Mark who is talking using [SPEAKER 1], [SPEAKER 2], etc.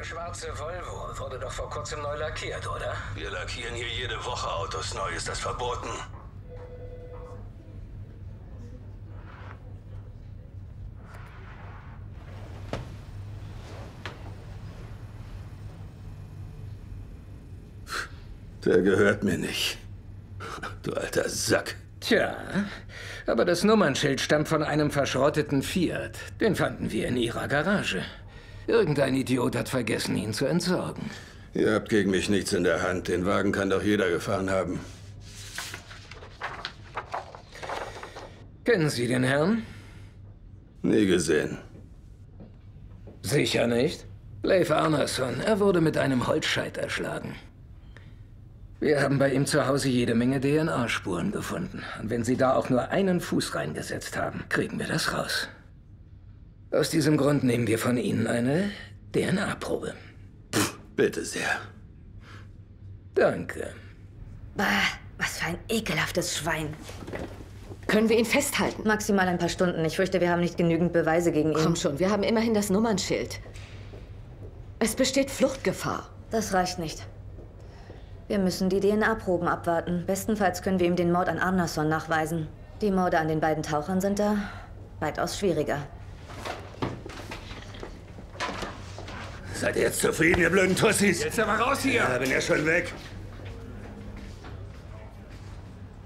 [SPEAKER 1] Der schwarze Volvo wurde doch vor kurzem neu lackiert, oder?
[SPEAKER 2] Wir lackieren hier jede Woche Autos neu. Ist das verboten? Der gehört mir nicht. Du alter Sack.
[SPEAKER 1] Tja, aber das Nummernschild stammt von einem verschrotteten Fiat. Den fanden wir in Ihrer Garage. Irgendein Idiot hat vergessen, ihn zu entsorgen.
[SPEAKER 2] Ihr habt gegen mich nichts in der Hand. Den Wagen kann doch jeder gefahren haben.
[SPEAKER 1] Kennen Sie den Herrn?
[SPEAKER 2] Nie gesehen.
[SPEAKER 1] Sicher nicht? Leif Arnason. Er wurde mit einem Holzscheit erschlagen. Wir haben bei ihm zu Hause jede Menge DNA-Spuren gefunden. Und wenn Sie da auch nur einen Fuß reingesetzt haben, kriegen wir das raus. Aus diesem Grund nehmen wir von Ihnen eine DNA-Probe.
[SPEAKER 2] Bitte sehr.
[SPEAKER 1] Danke.
[SPEAKER 3] Bah, was für ein ekelhaftes Schwein.
[SPEAKER 4] Können wir ihn festhalten?
[SPEAKER 3] Maximal ein paar Stunden. Ich fürchte, wir haben nicht genügend Beweise gegen ihn.
[SPEAKER 4] Komm schon, wir haben immerhin das Nummernschild. Es besteht Fluchtgefahr.
[SPEAKER 3] Das reicht nicht. Wir müssen die DNA-Proben abwarten. Bestenfalls können wir ihm den Mord an Arnason nachweisen. Die Morde an den beiden Tauchern sind da weitaus schwieriger.
[SPEAKER 2] Seid ihr jetzt zufrieden, ihr blöden Tussis?
[SPEAKER 1] Jetzt aber raus hier!
[SPEAKER 2] Ja, bin ja schon weg.